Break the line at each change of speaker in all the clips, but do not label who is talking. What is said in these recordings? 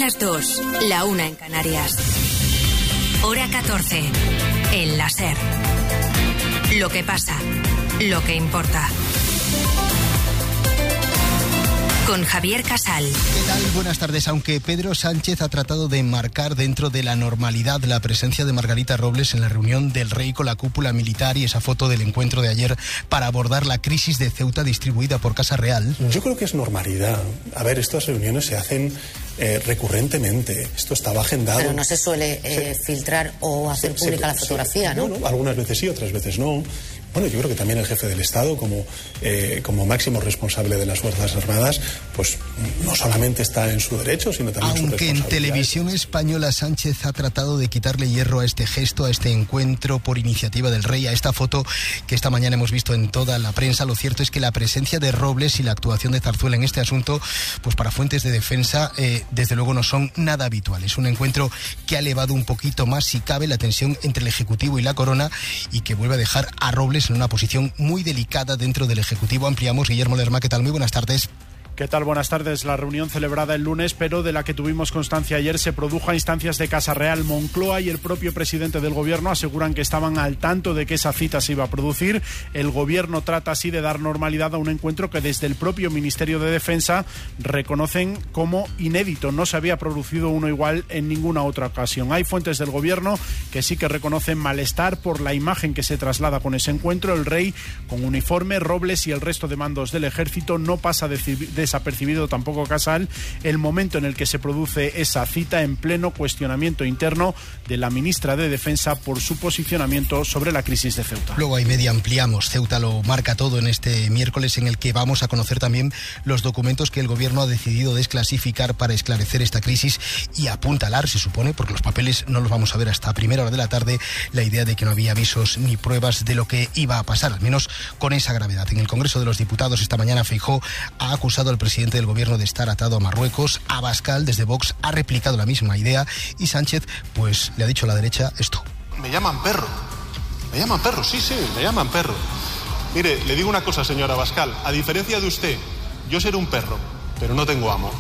las 2, la 1 en Canarias. Hora 14, en la SER. Lo que pasa, lo que importa. Con Javier Casal.
¿Qué tal? Buenas tardes. Aunque Pedro Sánchez ha tratado de enmarcar dentro de la normalidad la presencia de Margarita Robles en la reunión del Rey con la cúpula militar y esa foto del encuentro de ayer para abordar la crisis de Ceuta distribuida por Casa Real.
Yo creo que es normalidad. A ver, estas reuniones se hacen recurrentemente. Esto estaba agendado.
Pero no se suele filtrar o hacer pública la fotografía, ¿no?
Bueno, algunas veces sí, otras veces no. Bueno, yo creo que también el jefe del Estado, como máximo responsable de las Fuerzas Armadas, pues no solamente está en su derecho, sino también en su responsabilidad.
Aunque en Televisión Española Sánchez ha tratado de quitarle hierro a este gesto, a este encuentro por iniciativa del Rey, a esta foto que esta mañana hemos visto en toda la prensa, lo cierto es que la presencia de Robles y la actuación de Zarzuela en este asunto, pues para fuentes de defensa, desde luego no son nada habituales. Un encuentro que ha elevado un poquito más, si cabe, la tensión entre el Ejecutivo y la Corona y que vuelve a dejar a Robles en una posición muy delicada dentro del Ejecutivo. Ampliamos. Guillermo Lerma, ¿qué tal? Muy buenas tardes.
¿Qué tal? Buenas tardes. La reunión celebrada el lunes, pero de la que tuvimos constancia ayer, se produjo a instancias de Casa Real. Moncloa y el propio presidente del Gobierno aseguran que estaban al tanto de que esa cita se iba a producir. El Gobierno trata así de dar normalidad a un encuentro que desde el propio Ministerio de Defensa reconocen como inédito. No se había producido uno igual en ninguna otra ocasión. Hay fuentes del Gobierno que sí que reconocen malestar por la imagen que se traslada con ese encuentro. El Rey con uniforme, Robles y el resto de mandos del Ejército. No pasa desapercibido tampoco Casal el momento en el que se produce esa cita, en pleno cuestionamiento interno de la ministra de Defensa por su posicionamiento sobre la crisis de Ceuta.
Luego hay media ampliamos. Ceuta lo marca todo en este miércoles, en el que vamos a conocer también los documentos que el Gobierno ha decidido desclasificar para esclarecer esta crisis y apuntalar, se supone, porque los papeles no los vamos a ver hasta primera hora de la tarde, la idea de que no había avisos ni pruebas de lo que iba a pasar, al menos con esa gravedad. En el Congreso de los Diputados esta mañana Feijóo ha acusado al presidente del Gobierno de estar atado a Marruecos. Abascal, desde Vox, ha replicado la misma idea y Sánchez, pues, le ha dicho a la derecha esto.
Me llaman perro, sí, me llaman perro. Mire, le digo una cosa, señor Abascal, a diferencia de usted, yo seré un perro, pero no tengo amo.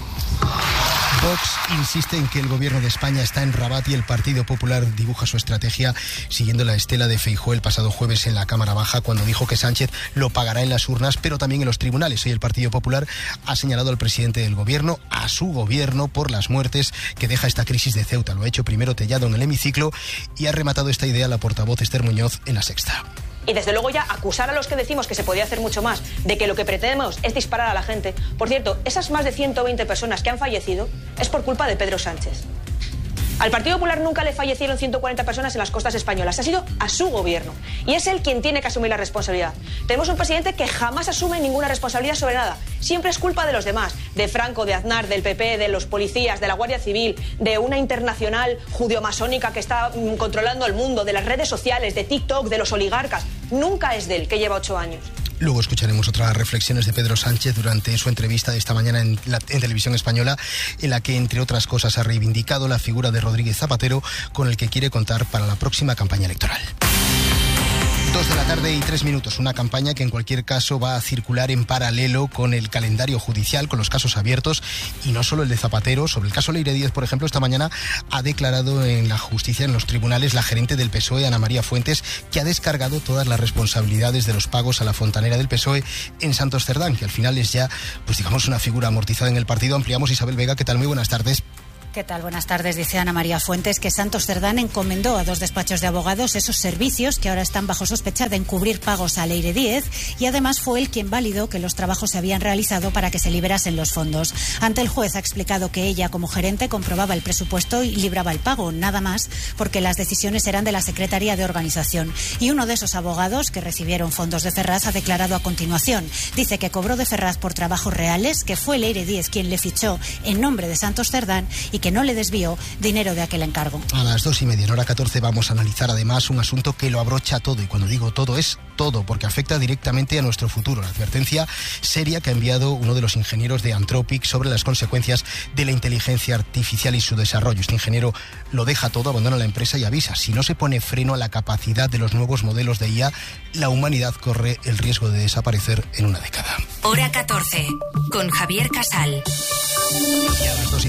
Vox insiste en que el Gobierno de España está en Rabat y el Partido Popular dibuja su estrategia siguiendo la estela de Feijóo el pasado jueves en la Cámara Baja, cuando dijo que Sánchez lo pagará en las urnas, pero también en los tribunales. Hoy el Partido Popular ha señalado al presidente del Gobierno, a su Gobierno, por las muertes que deja esta crisis de Ceuta. Lo ha hecho primero Tellado en el hemiciclo y ha rematado esta idea la portavoz Esther Muñoz en La Sexta.
Y desde luego ya acusar a los que decimos que se podía hacer mucho más, de que lo que pretendemos es disparar a la gente. Por cierto, esas más de 120 personas que han fallecido es por culpa de Pedro Sánchez. Al Partido Popular nunca le fallecieron 140 personas en las costas españolas. Ha sido a su Gobierno. Y es él quien tiene que asumir la responsabilidad. Tenemos un presidente que jamás asume ninguna responsabilidad sobre nada. Siempre es culpa de los demás. De Franco, de Aznar, del PP, de los policías, de la Guardia Civil, de una internacional judio-masónica que está controlando el mundo, de las redes sociales, de TikTok, de los oligarcas. Nunca es de él, que lleva 8 años.
Luego escucharemos otras reflexiones de Pedro Sánchez durante su entrevista de esta mañana en Televisión Española, en la que, entre otras cosas, ha reivindicado la figura de Rodríguez Zapatero, con el que quiere contar para la próxima campaña electoral. 2:03 p.m, una campaña que en cualquier caso va a circular en paralelo con el calendario judicial, con los casos abiertos, y no solo el de Zapatero. Sobre el caso Leire Díez, por ejemplo, esta mañana ha declarado en la justicia, en los tribunales, la gerente del PSOE, Ana María Fuentes, que ha descargado todas las responsabilidades de los pagos a la fontanera del PSOE en Santos Cerdán, que al final es ya, pues digamos, una figura amortizada en el partido. Ampliamos. Isabel Vega, ¿qué tal? Muy buenas tardes.
¿Qué tal? Buenas tardes. Dice Ana María Fuentes que Santos Cerdán encomendó a 2 despachos de abogados esos servicios que ahora están bajo sospecha de encubrir pagos a Leire Díez, y además fue él quien validó que los trabajos se habían realizado para que se liberasen los fondos. Ante el juez ha explicado que ella, como gerente, comprobaba el presupuesto y libraba el pago, nada más, porque las decisiones eran de la Secretaría de Organización. Y uno de esos abogados que recibieron fondos de Ferraz ha declarado a continuación. Dice que cobró de Ferraz por trabajos reales, que fue Leire Díez quien le fichó en nombre de Santos Cerdán y que no le desvió dinero de aquel encargo.
A las 2:30, en hora 14, vamos a analizar además un asunto que lo abrocha todo, y cuando digo todo es todo, porque afecta directamente a nuestro futuro. La advertencia seria que ha enviado uno de los ingenieros de Anthropic sobre las consecuencias de la inteligencia artificial y su desarrollo. Este ingeniero lo deja todo, abandona la empresa y avisa: si no se pone freno a la capacidad de los nuevos modelos de IA, la humanidad corre el riesgo de desaparecer en una década.
Hora 14, con Javier Casal.
Y a las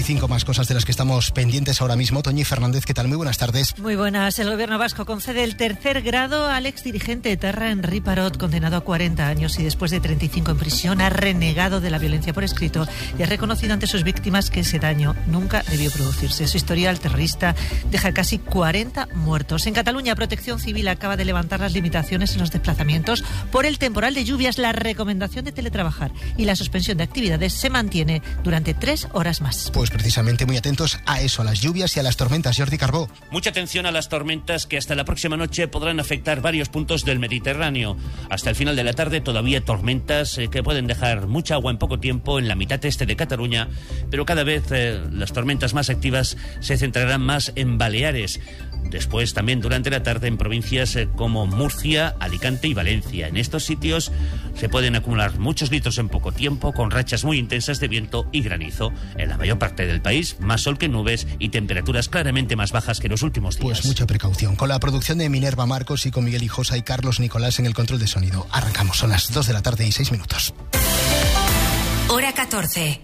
25 más cosas de las que estamos pendientes ahora mismo. Toñi Fernández, ¿qué tal? Muy buenas tardes.
Muy buenas. El gobierno vasco concede el tercer grado al exdirigente etarra Henri Parot, condenado a 40 años y después de 35 en prisión ha renegado de la violencia por escrito y ha reconocido ante sus víctimas que ese daño nunca debió producirse. Su historial terrorista deja casi 40 muertos. En Cataluña, Protección Civil acaba de levantar las limitaciones en los desplazamientos por el temporal de lluvias. La recomendación de teletrabajar y la suspensión de actividades se mantiene durante 3 horas más.
Pues precisamente muy atentos a eso, a las lluvias y a las tormentas. Jordi Carbó.
Mucha atención a las tormentas que hasta la próxima noche podrán afectar varios puntos del Mediterráneo. Hasta el final de la tarde todavía tormentas que pueden dejar mucha agua en poco tiempo en la mitad este de Cataluña, pero cada vez las tormentas más activas se centrarán más en Baleares. Después también durante la tarde en provincias como Murcia, Alicante y Valencia. En estos sitios se pueden acumular muchos litros en poco tiempo, con rachas muy intensas de viento y granizo. En la mayor parte del país, más sol que nubes y temperaturas claramente más bajas que los últimos días.
Pues mucha precaución. Con la producción de Minerva Marcos y con Miguel Hijosa y Carlos Nicolás en el control de sonido. Arrancamos, son las 2 de la tarde y 6 minutos.
Hora 14.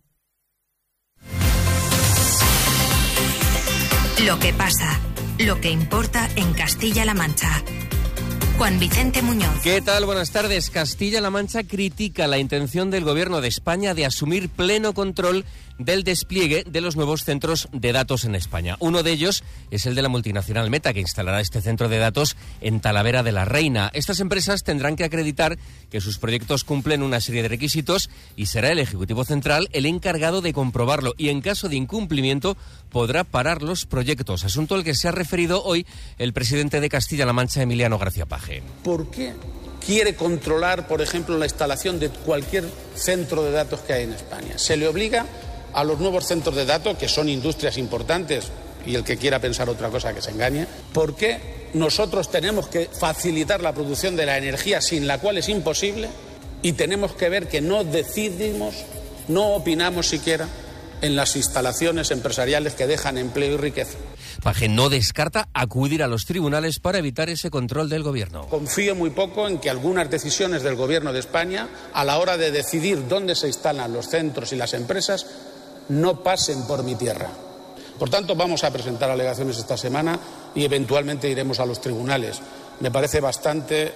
Lo que pasa, lo que importa en Castilla-La Mancha. Juan Vicente Muñoz.
¿Qué tal? Buenas tardes. Castilla-La Mancha critica la intención del Gobierno de España de asumir pleno control del despliegue de los nuevos centros de datos en España. Uno de ellos es el de la multinacional Meta, que instalará este centro de datos en Talavera de la Reina. Estas empresas tendrán que acreditar que sus proyectos cumplen una serie de requisitos y será el Ejecutivo Central el encargado de comprobarlo y, en caso de incumplimiento, podrá parar los proyectos, asunto al que se ha referido hoy el presidente de Castilla-La Mancha, Emiliano García Paje.
¿Por qué quiere controlar, por ejemplo, la instalación de cualquier centro de datos que hay en España? Se le obliga a los nuevos centros de datos, que son industrias importantes, y el que quiera pensar otra cosa que se engañe. ¿Por qué nosotros tenemos que facilitar la producción de la energía sin la cual es imposible? Y tenemos que ver que no decidimos, no opinamos siquiera en las instalaciones empresariales que dejan empleo y riqueza.
Paje no descarta acudir a los tribunales para evitar ese control del Gobierno.
Confío muy poco en que algunas decisiones del Gobierno de España, a la hora de decidir dónde se instalan los centros y las empresas, no pasen por mi tierra. Por tanto, vamos a presentar alegaciones esta semana y eventualmente iremos a los tribunales. Me parece bastante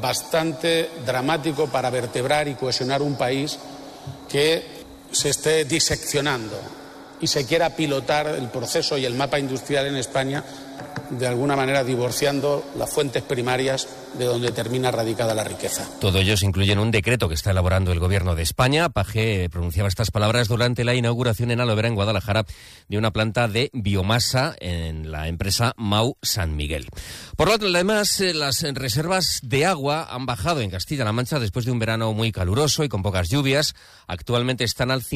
dramático para vertebrar y cohesionar un país que se esté diseccionando y se quiera pilotar el proceso y el mapa industrial en España, de alguna manera divorciando las fuentes primarias de donde termina radicada la riqueza.
Todo ello se incluye en un decreto que está elaborando el Gobierno de España. Paje pronunciaba estas palabras durante la inauguración en Alovera, en Guadalajara, de una planta de biomasa en la empresa Mau San Miguel. Por lo demás, las reservas de agua han bajado en Castilla-La Mancha después de un verano muy caluroso y con pocas lluvias. Actualmente están al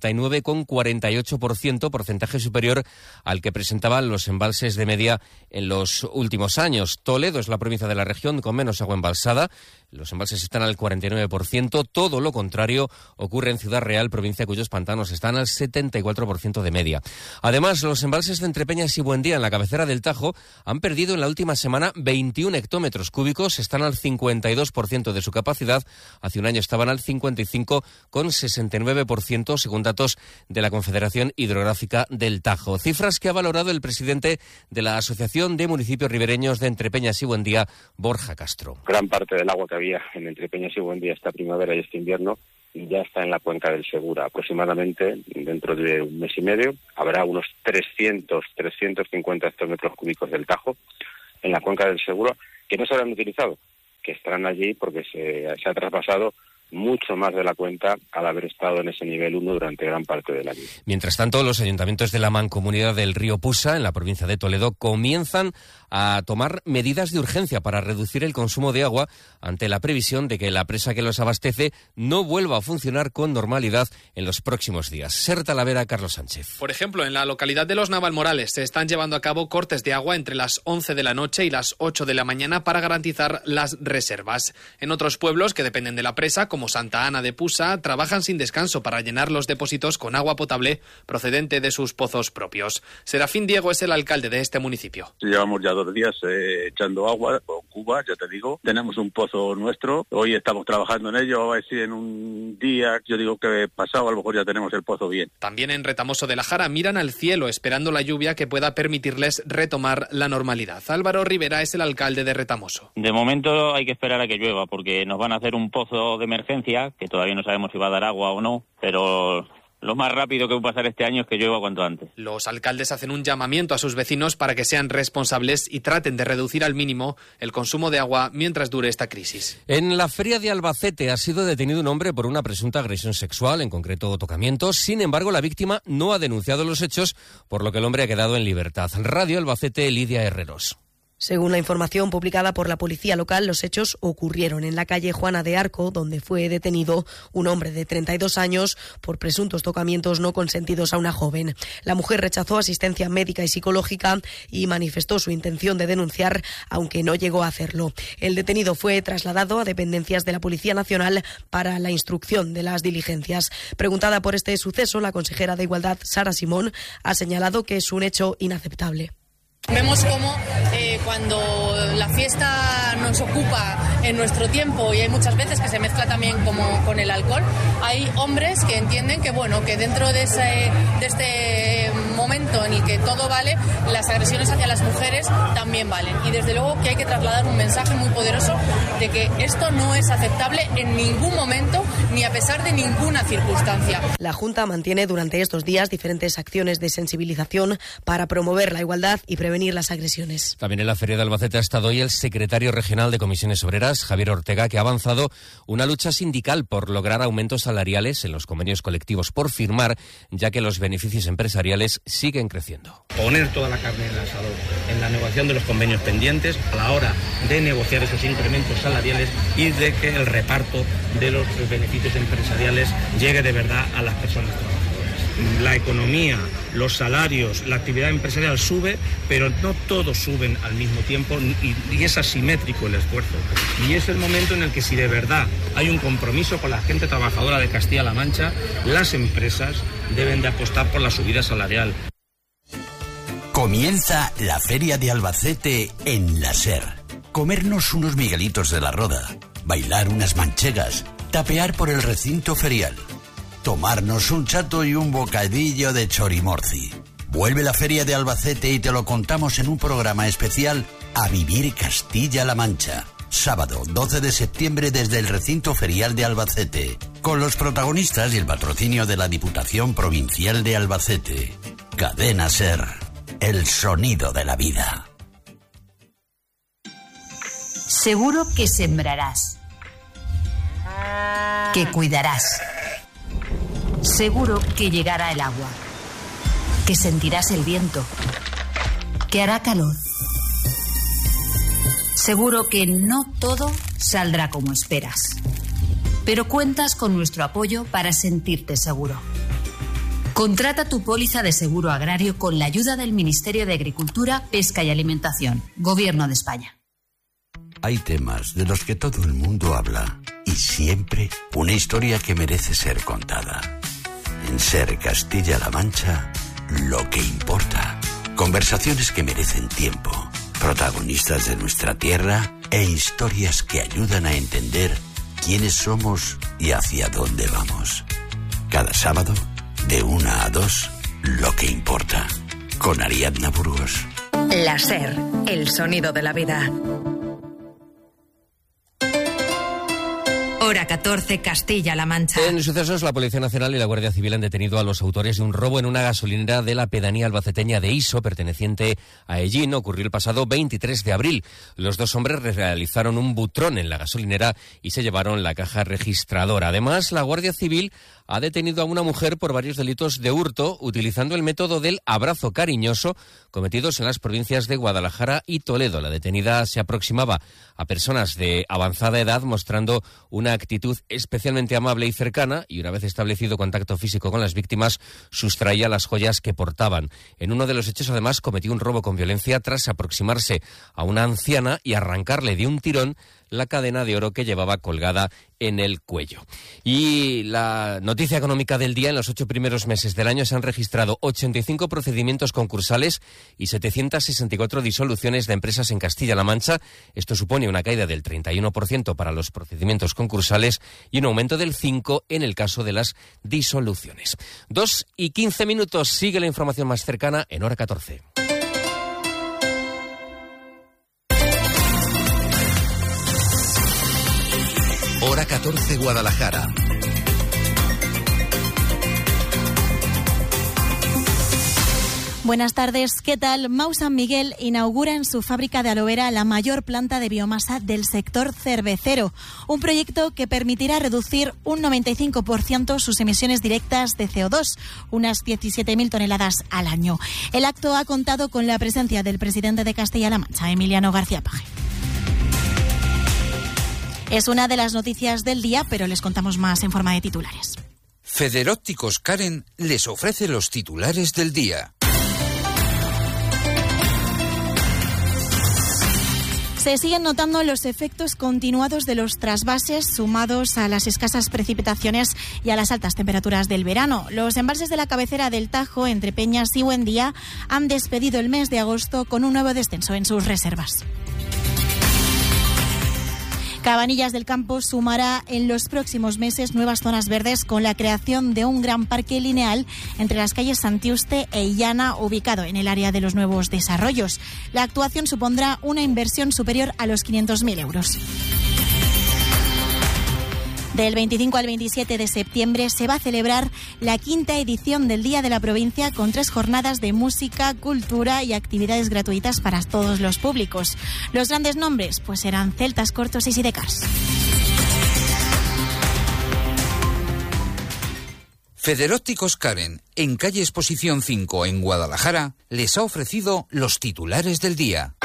59,48%, porcentaje superior al que presentaban los embalses de media en los últimos años. Toledo es la provincia de la región con menos agua embalsada. Los embalses están al 49%. Todo lo contrario ocurre en Ciudad Real, provincia cuyos pantanos están al 74% de media. Además, los embalses de Entrepeñas y Buendía, en la cabecera del Tajo, han perdido en la última semana 21 hectómetros cúbicos. Están al 52% de su capacidad. Hace un año estaban al 55,69%, según datos de la Confederación Hidrográfica del Tajo. Cifras que ha valorado el presidente de la Asociación de Municipios Ribereños de Entrepeñas y Buendía, Borja Castro.
Gran parte del agua que había en Entrepeñas y Buendía esta primavera y este invierno ya está en la cuenca del Segura. Aproximadamente dentro de un mes y medio habrá unos 350 hectómetros cúbicos del Tajo en la cuenca del Segura que no se habrán utilizado, que estarán allí porque se ha traspasado mucho más de la cuenta al haber estado en ese nivel 1 durante gran parte del año.
Mientras tanto, los ayuntamientos de la Mancomunidad del Río Pusa, en la provincia de Toledo, comienzan a tomar medidas de urgencia para reducir el consumo de agua ante la previsión de que la presa que los abastece no vuelva a funcionar con normalidad en los próximos días. Ser Talavera, Carlos Sánchez.
Por ejemplo, en la localidad de Los Navalmorales se están llevando a cabo cortes de agua entre las 11 de la noche y las 8 de la mañana para garantizar las reservas. En otros pueblos que dependen de la presa, como Santa Ana de Pusa, trabajan sin descanso para llenar los depósitos con agua potable procedente de sus pozos propios. Serafín Diego es el alcalde de este municipio.
Llevamos ya 2 días echando agua Cuba, ya te digo. Tenemos un pozo nuestro, hoy estamos trabajando en ello, a ver si en un día, yo digo que pasado, a lo mejor ya tenemos el pozo bien.
También en Retamoso de la Jara miran al cielo esperando la lluvia que pueda permitirles retomar la normalidad. Álvaro Rivera es el alcalde de Retamoso.
De momento hay que esperar a que llueva porque nos van a hacer un pozo de emergencia, que todavía no sabemos si va a dar agua o no, pero lo más rápido que va a pasar este año es que llueva cuanto antes.
Los alcaldes hacen un llamamiento a sus vecinos para que sean responsables y traten de reducir al mínimo el consumo de agua mientras dure esta crisis.
En la feria de Albacete ha sido detenido un hombre por una presunta agresión sexual, en concreto tocamientos. Sin embargo, la víctima no ha denunciado los hechos, por lo que el hombre ha quedado en libertad. Radio Albacete, Lidia Herreros.
Según la información publicada por la policía local, los hechos ocurrieron en la calle Juana de Arco, donde fue detenido un hombre de 32 años por presuntos tocamientos no consentidos a una joven. La mujer rechazó asistencia médica y psicológica y manifestó su intención de denunciar, aunque no llegó a hacerlo. El detenido fue trasladado a dependencias de la Policía Nacional para la instrucción de las diligencias. Preguntada por este suceso, la consejera de Igualdad, Sara Simón, ha señalado que es un hecho inaceptable.
Vemos cómo cuando la fiesta nos ocupa en nuestro tiempo y hay muchas veces que se mezcla también como con el alcohol, hay hombres que entienden que que dentro de este momento en el que todo vale, las agresiones hacia las mujeres también valen. Y desde luego que hay que trasladar un mensaje muy poderoso de que esto no es aceptable en ningún momento ni a pesar de ninguna circunstancia.
La Junta mantiene durante estos días diferentes acciones de sensibilización para promover la igualdad y prevenir las agresiones.
También en la Feria de Albacete ha estado hoy el secretario regional de Comisiones Obreras, Javier Ortega, que ha avanzado una lucha sindical por lograr aumentos salariales en los convenios colectivos por firmar, ya que los beneficios empresariales siguen creciendo.
Poner toda la carne en el asador en la negociación de los convenios pendientes a la hora de negociar esos incrementos salariales y de que el reparto de los beneficios empresariales llegue de verdad a las personas trabajadoras. La economía, los salarios, la actividad empresarial sube, pero no todos suben al mismo tiempo y es asimétrico el esfuerzo. Y es el momento en el que si de verdad hay un compromiso con la gente trabajadora de Castilla-La Mancha, las empresas deben de apostar por la subida salarial.
Comienza la Feria de Albacete en la SER. Comernos unos miguelitos de la Roda, bailar unas manchegas, tapear por el recinto ferial, tomarnos un chato y un bocadillo de chorimorci. Vuelve la Feria de Albacete y te lo contamos en un programa especial A Vivir Castilla-La Mancha. Sábado 12 de septiembre desde el recinto ferial de Albacete, con los protagonistas y el patrocinio de la Diputación Provincial de Albacete. Cadena SER, el sonido de la vida.
Seguro que sembrarás, que cuidarás. Seguro que llegará el agua, que sentirás el viento, que hará calor. Seguro que no todo saldrá como esperas, pero cuentas con nuestro apoyo para sentirte seguro. Contrata tu póliza de seguro agrario con la ayuda del Ministerio de Agricultura, Pesca y Alimentación, Gobierno de España.
Hay temas de los que todo el mundo habla y siempre una historia que merece ser contada. En SER Castilla-La Mancha, lo que importa. Conversaciones que merecen tiempo, protagonistas de nuestra tierra e historias que ayudan a entender quiénes somos y hacia dónde vamos. Cada sábado, de 1 a 2, lo que importa. Con Ariadna Burgos.
La SER, el sonido de la vida. Hora 14, Castilla-La Mancha.
En sucesos, la Policía Nacional y la Guardia Civil han detenido a los autores de un robo en una gasolinera de la pedanía albaceteña de Iso, perteneciente a Ellín. Ocurrió el pasado 23 de abril. Los dos hombres realizaron un butrón en la gasolinera y se llevaron la caja registradora. Además, la Guardia Civil ha detenido a una mujer por varios delitos de hurto, utilizando el método del abrazo cariñoso, cometidos en las provincias de Guadalajara y Toledo. La detenida se aproximaba a personas de avanzada edad, mostrando una actitud especialmente amable y cercana, y una vez establecido contacto físico con las víctimas, sustraía las joyas que portaban. En uno de los hechos, además, cometió un robo con violencia tras aproximarse a una anciana y arrancarle de un tirón la cadena de oro que llevaba colgada en el cuello. Y la noticia económica del día: en los 8 primeros meses del año se han registrado 85 procedimientos concursales y 764 disoluciones de empresas en Castilla-La Mancha. Esto supone una caída del 31% para los procedimientos concursales y un aumento del 5% en el caso de las disoluciones. 2:15, sigue la información más cercana en Hora 14.
Hora 14 Guadalajara.
Buenas tardes, ¿qué tal? Mau San Miguel inaugura en su fábrica de aloe vera la mayor planta de biomasa del sector cervecero, un proyecto que permitirá reducir un 95% sus emisiones directas de CO2, unas 17.000 toneladas al año. El acto ha contado con la presencia del presidente de Castilla-La Mancha, Emiliano García Paje. Es una de las noticias del día, pero les contamos más en forma de titulares.
Federópticos Karen les ofrece los titulares del día.
Se siguen notando los efectos continuados de los trasvases sumados a las escasas precipitaciones y a las altas temperaturas del verano. Los embalses de la cabecera del Tajo, entre Peñas y Buendía, han despedido el mes de agosto con un nuevo descenso en sus reservas. Cabanillas del Campo sumará en los próximos meses nuevas zonas verdes con la creación de un gran parque lineal entre las calles Santiuste e Illana, ubicado en el área de los nuevos desarrollos. La actuación supondrá una inversión superior a los 500.000 euros. Del 25 al 27 de septiembre se va a celebrar la 5ª edición del Día de la Provincia, con 3 jornadas de música, cultura y actividades gratuitas para todos los públicos. Los grandes nombres pues serán Celtas Cortos y Sidecars.
Federópticos Karen, en calle Exposición 5 en Guadalajara, les ha ofrecido los titulares del día.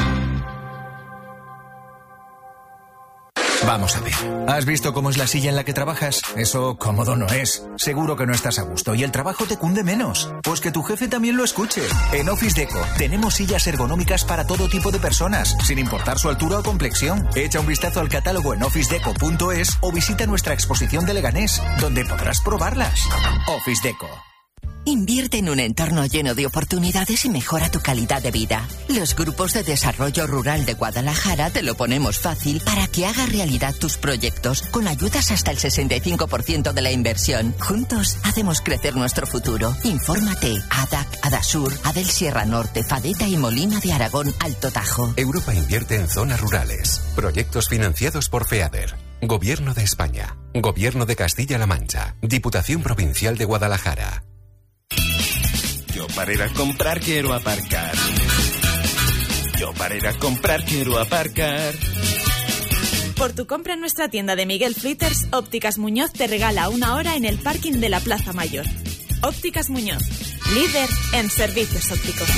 Vamos a ver. ¿Has visto cómo es la silla en la que trabajas? Eso cómodo no es. Seguro que no estás a gusto y el trabajo te cunde menos. Pues que tu jefe también lo escuche. En Office Deco tenemos sillas ergonómicas para todo tipo de personas, sin importar su altura o complexión. Echa un vistazo al catálogo en officedeco.es o visita nuestra exposición de Leganés, donde podrás probarlas. Office Deco.
Invierte en un entorno lleno de oportunidades y mejora tu calidad de vida. Los grupos de desarrollo rural de Guadalajara te lo ponemos fácil para que hagas realidad tus proyectos, con ayudas hasta el 65% de la inversión. Juntos hacemos crecer nuestro futuro. Infórmate. ADAC, Adasur, Adel Sierra Norte, Fadeta y Molina de Aragón, Alto Tajo.
Europa invierte en zonas rurales. Proyectos financiados por FEADER. Gobierno de España. Gobierno de Castilla-La Mancha. Diputación Provincial de Guadalajara.
Yo para ir a comprar quiero aparcar. Yo para ir a comprar quiero aparcar.
Por tu compra en nuestra tienda de Miguel Flitters, Ópticas Muñoz te regala 1 hora en el parking de la Plaza Mayor. Ópticas Muñoz, líder en servicios ópticos.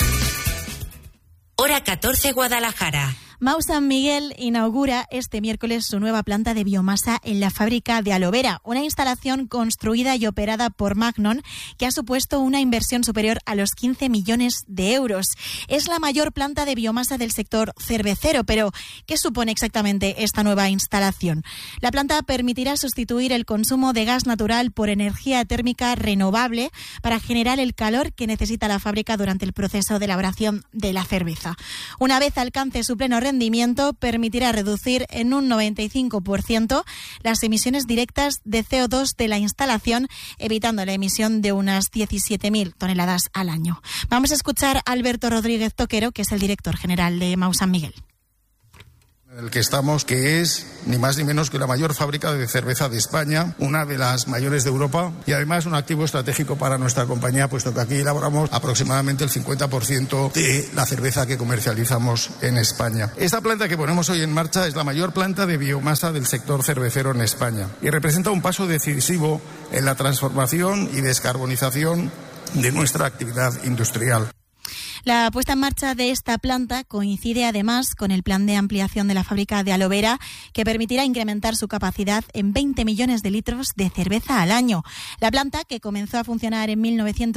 Hora 14 Guadalajara.
Mau San Miguel inaugura este miércoles su nueva planta de biomasa en la fábrica de aloe vera, una instalación construida y operada por Magnon que ha supuesto una inversión superior a los 15 millones de euros. Es la mayor planta de biomasa del sector cervecero, pero ¿qué supone exactamente esta nueva instalación? La planta permitirá sustituir el consumo de gas natural por energía térmica renovable para generar el calor que necesita la fábrica durante el proceso de elaboración de la cerveza. Una vez alcance su pleno rendimiento, permitirá reducir en un 95% las emisiones directas de CO2 de la instalación, evitando la emisión de unas 17.000 toneladas al año. Vamos a escuchar a Alberto Rodríguez Toquero, que es el director general de Mau San Miguel.
El que estamos, que es ni más ni menos que la mayor fábrica de cerveza de España, una de las mayores de Europa y además un activo estratégico para nuestra compañía, puesto que aquí elaboramos aproximadamente el 50% de la cerveza que comercializamos en España. Esta planta que ponemos hoy en marcha es la mayor planta de biomasa del sector cervecero en España y representa un paso decisivo en la transformación y descarbonización de nuestra actividad industrial.
La puesta en marcha de esta planta coincide además con el plan de ampliación de la fábrica de Alovera, que permitirá incrementar su capacidad en 20 millones de litros de cerveza al año. La planta, que comenzó a funcionar en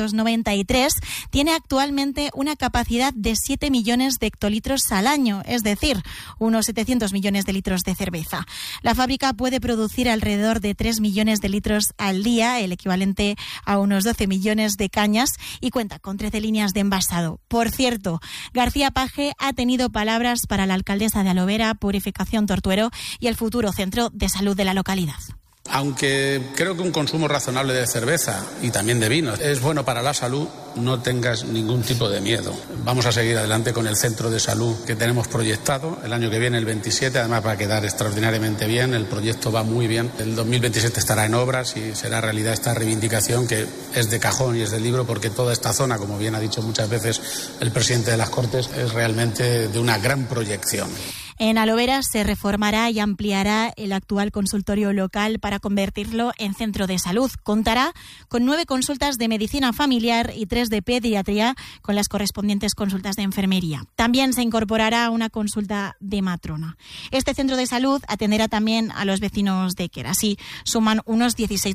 1993, tiene actualmente una capacidad de 7 millones de hectolitros al año, es decir, unos 700 millones de litros de cerveza. La fábrica puede producir alrededor de 3 millones de litros al día, el equivalente a unos 12 millones de cañas, y cuenta con 13 líneas de envasado. Por cierto, García Page ha tenido palabras para la alcaldesa de Alovera, Purificación Tortuero, y el futuro centro de salud de la localidad.
Aunque creo que un consumo razonable de cerveza y también de vino es bueno para la salud, no tengas ningún tipo de miedo. Vamos a seguir adelante con el centro de salud que tenemos proyectado. El año que viene, el 27, además va a quedar extraordinariamente bien. El proyecto va muy bien. El 2027 estará en obras y será realidad esta reivindicación que es de cajón y es de libro, porque toda esta zona, como bien ha dicho muchas veces el presidente de las Cortes, es realmente de una gran proyección.
En Alovera se reformará y ampliará el actual consultorio local para convertirlo en centro de salud. Contará con 9 consultas de medicina familiar y 3 de pediatría, con las correspondientes consultas de enfermería. También se incorporará una consulta de matrona. Este centro de salud atenderá también a los vecinos de Quer. Así suman unos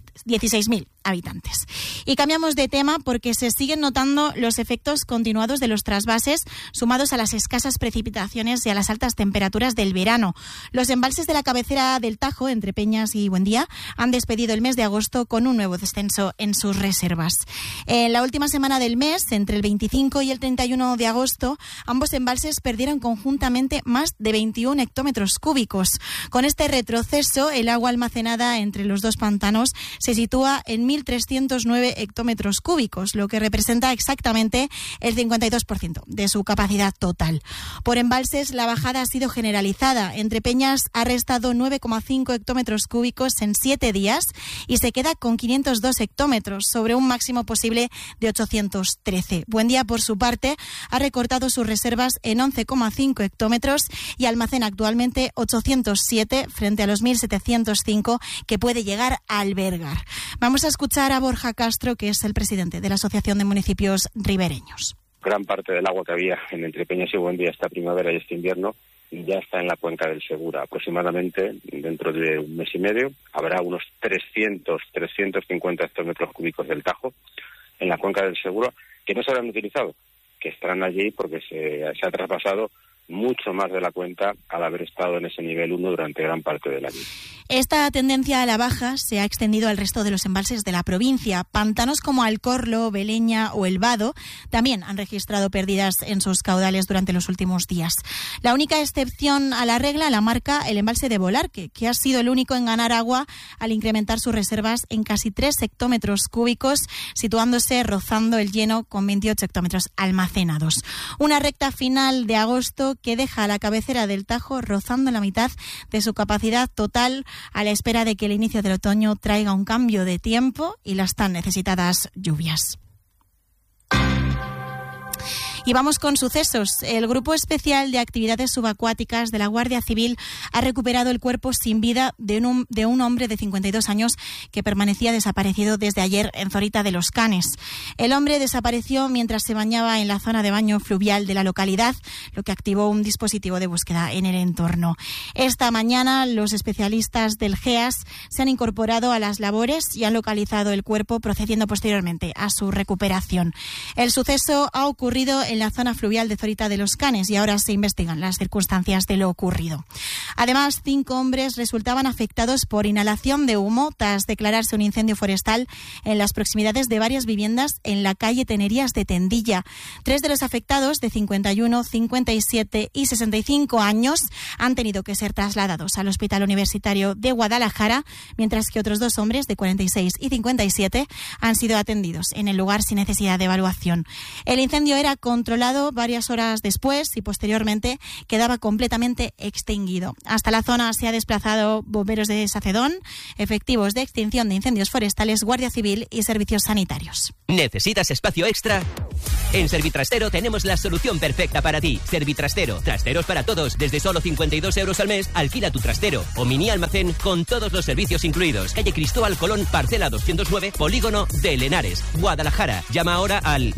16.000 habitantes. Y cambiamos de tema porque se siguen notando los efectos continuados de los trasvases, sumados a las escasas precipitaciones y a las altas temperaturas del verano. Los embalses de la cabecera del Tajo, entre Peñas y Buendía, han despedido el mes de agosto con un nuevo descenso en sus reservas. En la última semana del mes, entre el 25 y el 31 de agosto, ambos embalses perdieron conjuntamente más de 21 hectómetros cúbicos. Con este retroceso, el agua almacenada entre los dos pantanos se sitúa en 1.309 hectómetros cúbicos, lo que representa exactamente el 52% de su capacidad total. Por embalses, la bajada ha sido generalizada. Entre Peñas ha restado 9,5 hectómetros cúbicos en 7 días y se queda con 502 hectómetros sobre un máximo posible de 813. Buendía, por su parte, ha recortado sus reservas en 11,5 hectómetros y almacena actualmente 807 frente a los 1.705 que puede llegar a albergar. Vamos a escuchar a Borja Castro, que es el presidente de la Asociación de Municipios Ribereños.
Gran parte del agua que había entre Peñas y Buendía esta primavera y este invierno ya está en la cuenca del Segura. Aproximadamente dentro de un mes y medio habrá unos 350 hectómetros cúbicos del Tajo en la cuenca del Segura que no se habrán utilizado, que estarán allí porque se ha traspasado mucho más de la cuenta al haber estado en ese nivel 1 durante gran parte del año.
Esta tendencia a la baja se ha extendido al resto de los embalses de la provincia. Pantanos como Alcorlo, Beleña o El Vado también han registrado pérdidas en sus caudales durante los últimos días. La única excepción a la regla la marca el embalse de Bolarque, que ha sido el único en ganar agua al incrementar sus reservas en casi 3 hectómetros cúbicos, situándose rozando el lleno con 28 hectómetros almacenados. Una recta final de agosto que deja a la cabecera del Tajo rozando la mitad de su capacidad total, a la espera de que el inicio del otoño traiga un cambio de tiempo y las tan necesitadas lluvias. Y vamos con sucesos. El Grupo Especial de Actividades Subacuáticas de la Guardia Civil ha recuperado el cuerpo sin vida de un hombre de 52 años que permanecía desaparecido desde ayer en Zorita de los Canes. El hombre desapareció mientras se bañaba en la zona de baño fluvial de la localidad, lo que activó un dispositivo de búsqueda en el entorno. Esta mañana los especialistas del GEAS se han incorporado a las labores y han localizado el cuerpo, procediendo posteriormente a su recuperación. El suceso ha ocurrido en la zona fluvial de Zorita de los Canes y ahora se investigan las circunstancias de lo ocurrido. Además, 5 hombres resultaban afectados por inhalación de humo tras declararse un incendio forestal en las proximidades de varias viviendas en la calle Tenerías de Tendilla. 3 de los afectados, de 51, 57 y 65 años, han tenido que ser trasladados al Hospital Universitario de Guadalajara, mientras que otros 2 hombres, de 46 y 57, han sido atendidos en el lugar sin necesidad de evaluación. El incendio era controlado varias horas después y posteriormente quedaba completamente extinguido. Hasta la zona se ha desplazado bomberos de Sacedón, efectivos de extinción de incendios forestales, Guardia Civil y servicios sanitarios.
¿Necesitas espacio extra? En Servitrastero tenemos la solución perfecta para ti. Servitrastero, trasteros para todos, desde solo 52 euros al mes. Alquila tu trastero o mini almacén con todos los servicios incluidos. Calle Cristóbal Colón, parcela 209, Polígono de Lenares, Guadalajara. Llama ahora al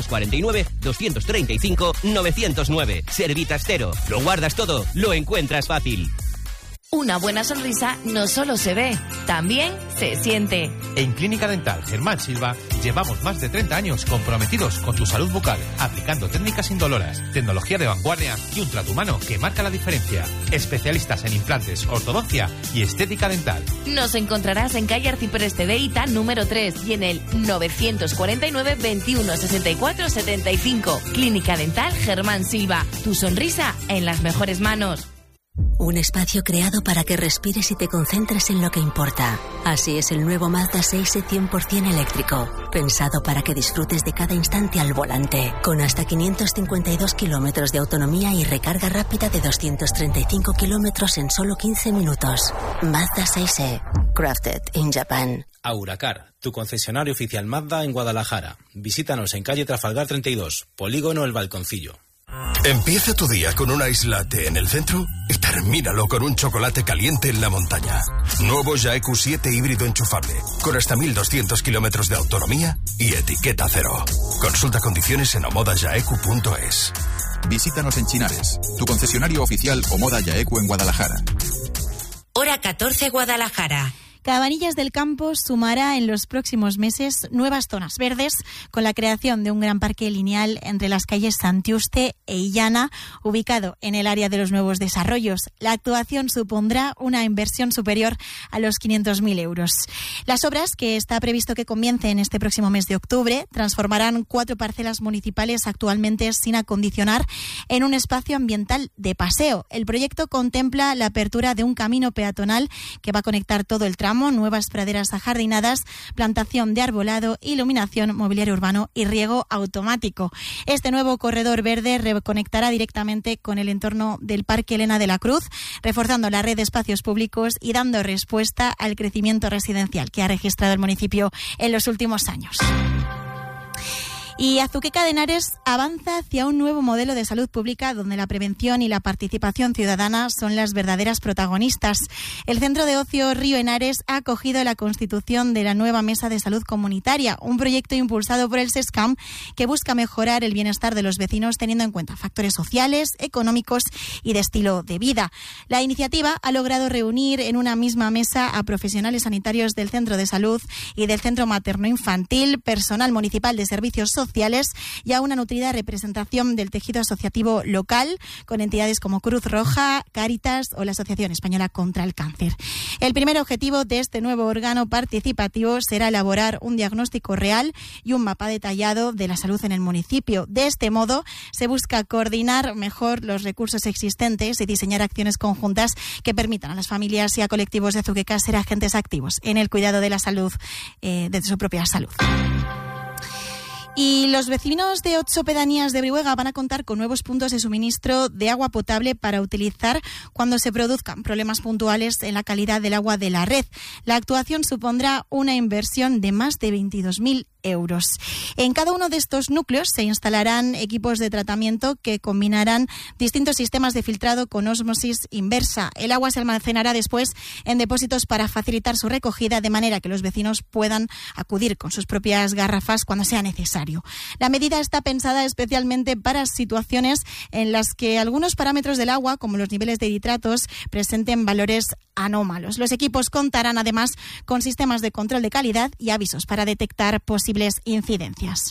949-235-909. Servitrastero. Lo guardas todo, lo encuentras fácil.
Una buena sonrisa no solo se ve, también se siente.
En Clínica Dental Germán Silva llevamos más de 30 años comprometidos con tu salud bucal, aplicando técnicas indoloras, tecnología de vanguardia y un trato humano que marca la diferencia. Especialistas en implantes, ortodoncia y estética dental.
Nos encontrarás en calle Arcipreste de Ita, número 3, y en el 949 21 64 75. Clínica Dental Germán Silva. Tu sonrisa en las mejores manos.
Un espacio creado para que respires y te concentres en lo que importa. Así es el nuevo Mazda 6e 100% eléctrico, pensado para que disfrutes de cada instante al volante, con hasta 552 kilómetros de autonomía y recarga rápida de 235 kilómetros en solo 15 minutos. Mazda 6e, crafted in Japan.
Auracar, tu concesionario oficial Mazda en Guadalajara. Visítanos en calle Trafalgar 32, Polígono El Balconcillo.
Empieza tu día con un ice latte en el centro y termínalo con un chocolate caliente en la montaña. Nuevo Jaeku 7 híbrido enchufable, con hasta 1200 kilómetros de autonomía y etiqueta cero. Consulta condiciones en omodajaeku.es.
Visítanos en Chinares, tu concesionario oficial Omoda Jaeku en Guadalajara.
Hora 14 Guadalajara.
Cabanillas del Campo sumará en los próximos meses nuevas zonas verdes con la creación de un gran parque lineal entre las calles Santiuste e Illana, ubicado en el área de los nuevos desarrollos. La actuación supondrá una inversión superior a los 500.000 euros. Las obras, que está previsto que comiencen este próximo mes de octubre, transformarán 4 parcelas municipales actualmente sin acondicionar en un espacio ambiental de paseo. El proyecto contempla la apertura de un camino peatonal que va a conectar todo el tramo, nuevas praderas ajardinadas, plantación de arbolado, iluminación, mobiliario urbano y riego automático. Este nuevo corredor verde reconectará directamente con el entorno del Parque Elena de la Cruz, reforzando la red de espacios públicos y dando respuesta al crecimiento residencial que ha registrado el municipio en los últimos años. Y Azuqueca de Henares avanza hacia un nuevo modelo de salud pública donde la prevención y la participación ciudadana son las verdaderas protagonistas. El Centro de Ocio Río Henares ha acogido la constitución de la nueva Mesa de Salud Comunitaria, un proyecto impulsado por el SESCAM que busca mejorar el bienestar de los vecinos teniendo en cuenta factores sociales, económicos y de estilo de vida. La iniciativa ha logrado reunir en una misma mesa a profesionales sanitarios del Centro de Salud y del Centro Materno-Infantil, personal municipal de servicios sociales y a una nutrida representación del tejido asociativo local con entidades como Cruz Roja, Cáritas o la Asociación Española contra el Cáncer. El primer objetivo de este nuevo órgano participativo será elaborar un diagnóstico real y un mapa detallado de la salud en el municipio. De este modo, se busca coordinar mejor los recursos existentes y diseñar acciones conjuntas que permitan a las familias y a colectivos de Azuqueca ser agentes activos en el cuidado de la salud, de su propia salud. Y los vecinos de 8 pedanías de Brihuega van a contar con nuevos puntos de suministro de agua potable para utilizar cuando se produzcan problemas puntuales en la calidad del agua de la red. La actuación supondrá una inversión de más de 22.000 euros. En cada uno de estos núcleos se instalarán equipos de tratamiento que combinarán distintos sistemas de filtrado con ósmosis inversa. El agua se almacenará después en depósitos para facilitar su recogida, de manera que los vecinos puedan acudir con sus propias garrafas cuando sea necesario. La medida está pensada especialmente para situaciones en las que algunos parámetros del agua, como los niveles de nitratos, presenten valores anómalos. Los equipos contarán además con sistemas de control de calidad y avisos para detectar posibles incidencias.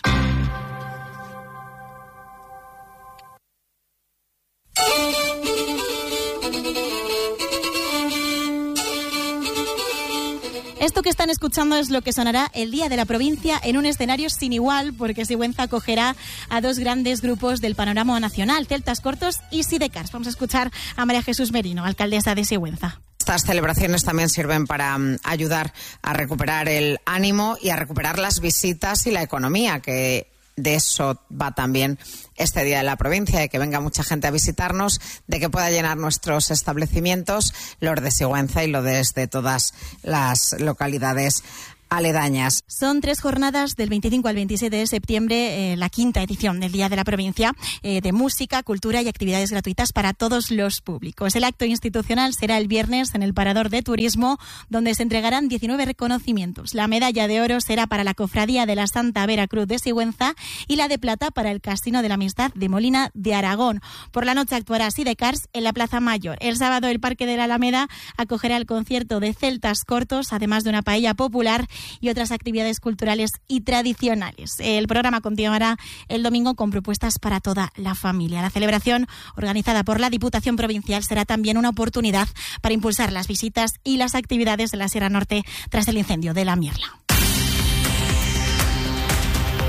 Esto que están escuchando es lo que sonará el Día de la Provincia en un escenario sin igual, porque Sigüenza acogerá a 2 grandes grupos del panorama nacional, Celtas Cortos y Sidecars. Vamos a escuchar a María Jesús Merino, alcaldesa de Sigüenza.
Estas celebraciones también sirven para ayudar a recuperar el ánimo y a recuperar las visitas y la economía, que de eso va también este Día de la Provincia, de que venga mucha gente a visitarnos, de que pueda llenar nuestros establecimientos, los de Sigüenza y los de todas las localidades aledañas.
Son 3 jornadas del 25 al 27 de septiembre, la 5ª edición del Día de la Provincia, de música, cultura y actividades gratuitas para todos los públicos. El acto institucional será el viernes en el Parador de Turismo, donde se entregarán 19 reconocimientos. La medalla de oro será para la Cofradía de la Santa Veracruz de Sigüenza y la de plata para el Casino de la Amistad de Molina de Aragón. Por la noche actuará Sidecars en la Plaza Mayor. El sábado el Parque de la Alameda acogerá el concierto de celtas cortos, además de una paella popular y otras actividades culturales y tradicionales. El programa continuará el domingo con propuestas para toda la familia. La celebración, organizada por la Diputación Provincial, será también una oportunidad para impulsar las visitas y las actividades de la Sierra Norte tras el incendio de la Mierla.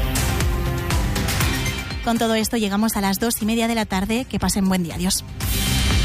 Con todo esto llegamos a las 2:30 de la tarde. Que pasen buen día. Adiós.